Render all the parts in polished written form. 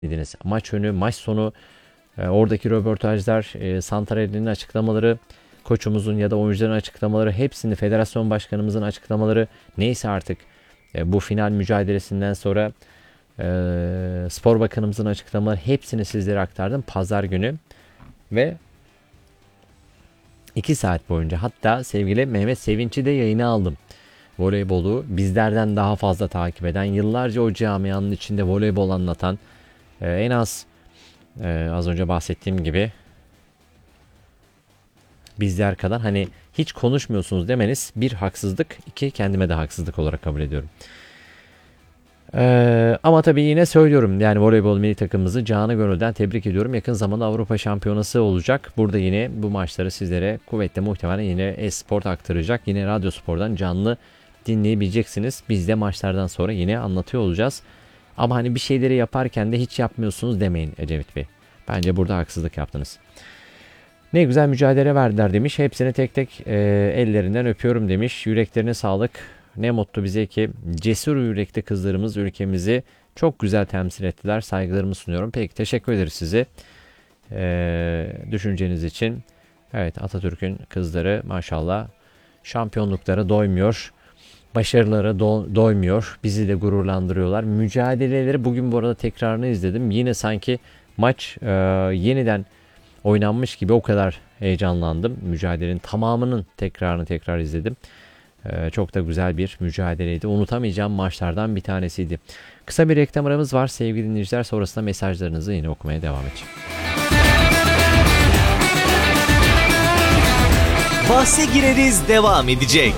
dediniz. Maç önü, maç sonu, oradaki röportajlar, Santarelli'nin açıklamaları, koçumuzun ya da oyuncuların açıklamaları, hepsini federasyon başkanımızın açıklamaları, neyse artık bu final mücadelesinden sonra spor bakanımızın açıklamaları, hepsini sizlere aktardım pazar günü ve 2 saat boyunca hatta sevgili Mehmet Sevinç'i de yayına aldım. Voleybolu bizlerden daha fazla takip eden, yıllarca o camianın içinde voleybol anlatan, en az az önce bahsettiğim gibi bizler kadar hani hiç konuşmuyorsunuz demeniz bir haksızlık, iki kendime de haksızlık olarak kabul ediyorum. Ama tabii yine söylüyorum, yani voleybol milli takımımızı canı gönülden tebrik ediyorum. Yakın zamanda Avrupa Şampiyonası olacak. Burada yine bu maçları sizlere kuvvetle muhtemelen yine Esport aktaracak. Yine Radyo Spor'dan canlı dinleyebileceksiniz. Biz de maçlardan sonra yine anlatıyor olacağız. Ama hani bir şeyleri yaparken de hiç yapmıyorsunuz demeyin Ecevit Bey. Bence burada haksızlık yaptınız. Ne güzel mücadele verdiler demiş. Hepsini tek tek ellerinden öpüyorum demiş. Yüreklerine sağlık. Ne mutlu bize ki cesur yürekli kızlarımız ülkemizi çok güzel temsil ettiler. Saygılarımı sunuyorum. Peki, teşekkür ederiz size düşünceniz için. Evet, Atatürk'ün kızları maşallah şampiyonluklara doymuyor. Başarılara doymuyor. Bizi de gururlandırıyorlar. Mücadeleleri bugün bu arada tekrarını izledim. Yine sanki maç yeniden oynanmış gibi o kadar heyecanlandım. Mücadelenin tamamının tekrarını tekrar izledim. Çok da güzel bir mücadeleydi. Unutamayacağım maçlardan bir tanesiydi. Kısa bir reklam aramız var sevgili dinleyiciler. Sonrasında mesajlarınızı yine okumaya devam edeceğim. Bahse gireriz devam edecek.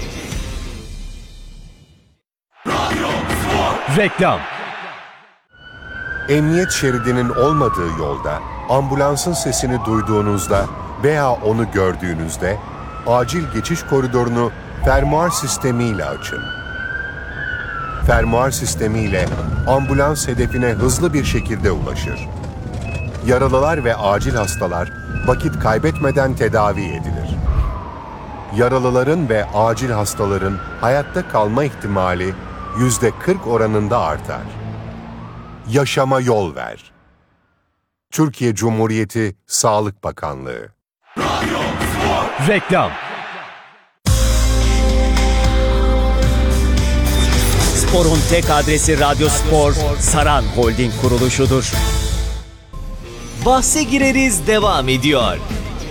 Reklam. Emniyet şeridinin olmadığı yolda ambulansın sesini duyduğunuzda veya onu gördüğünüzde acil geçiş koridorunu fermuar sistemiyle açın. Fermuar sistemiyle ambulans hedefine hızlı bir şekilde ulaşır. Yaralılar ve acil hastalar vakit kaybetmeden tedavi edilir. Yaralıların ve acil hastaların hayatta kalma ihtimali %40 oranında artar. Yaşama yol ver. Türkiye Cumhuriyeti Sağlık Bakanlığı. Reklam. Spor'un tek adresi Radyo Spor, Saran Holding kuruluşudur. Bahse gireriz devam ediyor.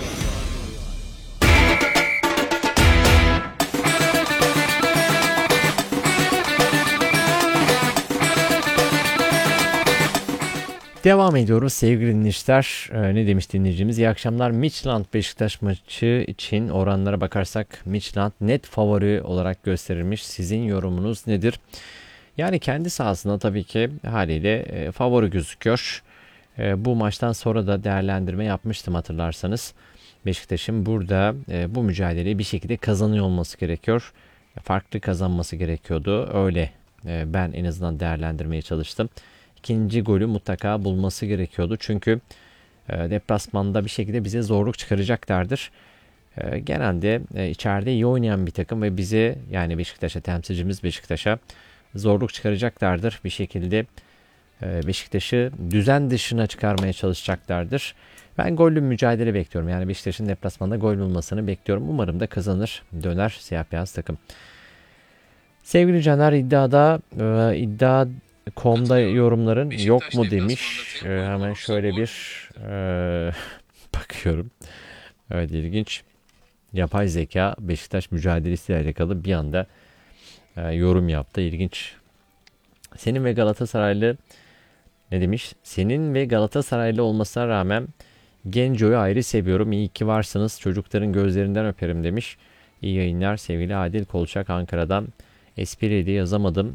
Devam ediyoruz sevgili dinleyiciler. Ne demiş dinleyicimiz? İyi akşamlar. Midtjylland Beşiktaş maçı için oranlara bakarsak Midtjylland net favori olarak gösterilmiş. Sizin yorumunuz nedir? Yani kendi sahasında tabii ki haliyle favori gözüküyor. Bu maçtan sonra da değerlendirme yapmıştım hatırlarsanız. Beşiktaş'ın burada bu mücadeleyi bir şekilde kazanıyor olması gerekiyor. Farklı kazanması gerekiyordu. Öyle ben en azından değerlendirmeye çalıştım. İkinci golü mutlaka bulması gerekiyordu. Çünkü deplasmanda bir şekilde bize zorluk çıkaracaklardır. Genelde içeride iyi oynayan bir takım ve bize, yani Beşiktaş'a, temsilcimiz Beşiktaş'a zorluk çıkaracaklardır. Bir şekilde Beşiktaş'ı düzen dışına çıkarmaya çalışacaklardır. Ben gollü mücadele bekliyorum. Yani Beşiktaş'ın deplasmanda gol bulmasını bekliyorum. Umarım da kazanır, döner siyah beyaz takım. Sevgili Caner, iddia.com'da yorumların yok mu demiş. Hemen şöyle bir bakıyorum. Evet, ilginç. Yapay zeka Beşiktaş mücadelesiyle alakalı bir anda yorum yaptı. İlginç. Senin ve Galatasaraylı ne demiş? Senin ve Galatasaraylı olmasına rağmen Genco'yu ayrı seviyorum. İyi ki varsınız. Çocukların gözlerinden öperim demiş. İyi yayınlar sevgili Adil Kolçak Ankara'dan. Espriyle yazamadım.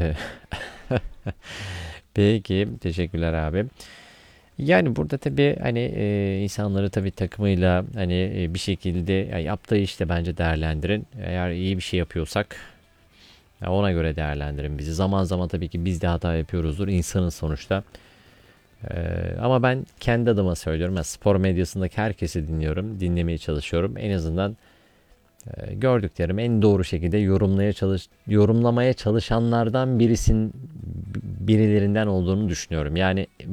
Peki, teşekkürler abi. Yani burada tabii hani insanları tabii takımıyla hani bir şekilde yaptığı işte bence değerlendirin. Eğer iyi bir şey yapıyorsak ona göre değerlendirin bizi. Zaman zaman tabii ki biz de hata yapıyoruzdur. İnsanın sonuçta. Ama ben kendi adıma söylüyorum. Ben spor medyasındaki herkesi dinliyorum. Dinlemeye çalışıyorum. En azından gördüklerim en doğru şekilde yorumlamaya çalışanlardan birilerinden olduğunu düşünüyorum. Yani